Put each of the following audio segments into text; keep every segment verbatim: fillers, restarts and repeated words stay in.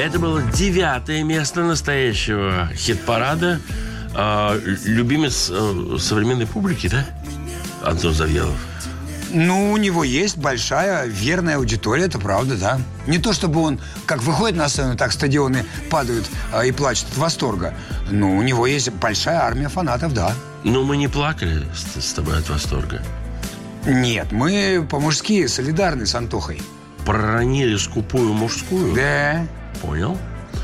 Это было девятое место настоящего хит-парада. А, любимец а, современной публики, да? Антон Завьялов. Ну, у него есть большая, верная аудитория, это правда, да. Не то, чтобы он, как выходит на сцену, так стадионы падают а, и плачут от восторга. Но у него есть большая армия фанатов, да. Но мы не плакали с, с тобой от восторга. Нет, мы по-мужски солидарны с Антохой. Проронили скупую мужскую? Да. Понял.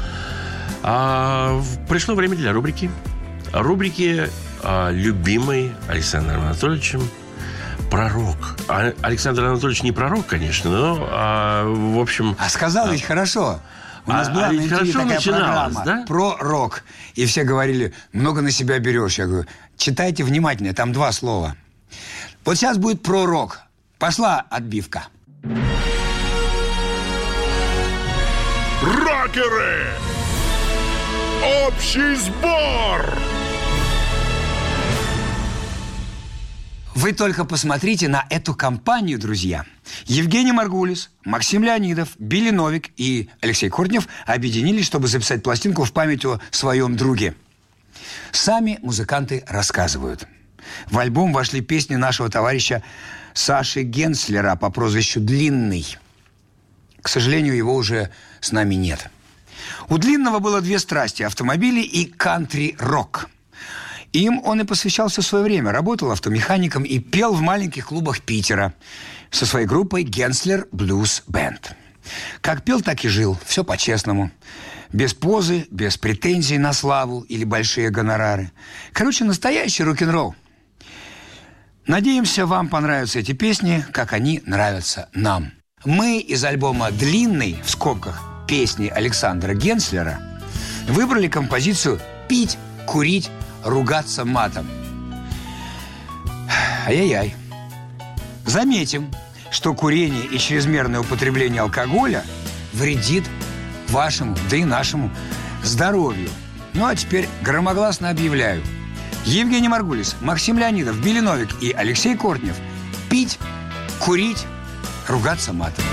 А, пришло время для рубрики. Рубрики а, любимой Александром Анатольевичем «Пророк». А, Александр Анатольевич не пророк, конечно, но, а, в общем... А сказал ведь а, хорошо. У нас а, была а на эн ти ви такая программа, да? про рок. И все говорили, много на себя берешь. Я говорю, читайте внимательно, там два слова. Вот сейчас будет про рок. Пошла отбивка. Рокеры! Общий сбор! Вы только посмотрите на эту компанию, друзья. Евгений Маргулис, Максим Леонидов, Билли Новик и Алексей Кортнев объединились, чтобы записать пластинку в память о своем друге. Сами музыканты рассказывают. В альбом вошли песни нашего товарища Саши Генслера по прозвищу Длинный. К сожалению, его уже с нами нет. У Длинного было две страсти – автомобили и кантри-рок. Им он и посвящал все свое время. Работал автомехаником и пел в маленьких клубах Питера со своей группой «Генслер Блюз Бенд». Как пел, так и жил. Все по-честному. Без позы, без претензий на славу или большие гонорары. Короче, настоящий рок-н-ролл. Надеемся, вам понравятся эти песни, как они нравятся нам. Мы из альбома «Длинный», в скобках, песни Александра Генслера, выбрали композицию «Пить, курить, ругаться матом». Ай-яй-яй. Заметим, что курение и чрезмерное употребление алкоголя вредит вашему, да и нашему здоровью. Ну а теперь громогласно объявляю. Евгений Маргулис, Максим Леонидов, Билли Новик и Алексей Кортнев. Пить, курить, ругаться матом.